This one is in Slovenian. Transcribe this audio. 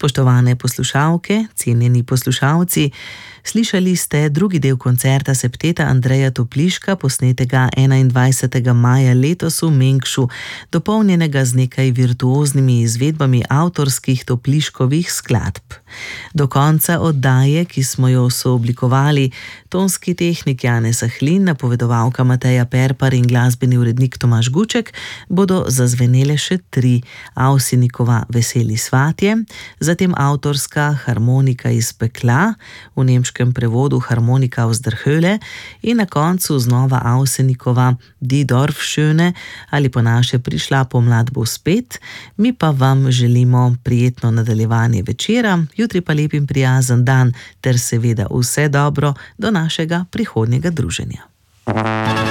Spoštovane poslušalke, cenjeni poslušalci, slišali ste drugi del koncerta septeta Andreja Topliška, posnetega 21. maja letos v Mengšu, dopolnjenega z nekaj virtuoznimi izvedbami avtorskih Topliškovih skladb. Do konca oddaje, ki smo jo sooblikovali, tonski tehnik Janez Ahlin, napovedovalka Mateja Perpar in glasbeni urednik Tomaž Guček, bodo zazvenele še 3: Avsenikova Veseli svatje, zatem avtorska Harmonika iz pekla, v nemškem prevodu Harmonika aus der Hölle, in na koncu znova Avsenikova Die Dorfschöne ali po naše Prišla pomlad bo spet. Mi pa vam želimo prijetno nadaljevanje večera, jutri pa lep in prijazen dan ter seveda vse dobro do našega prihodnjega druženja.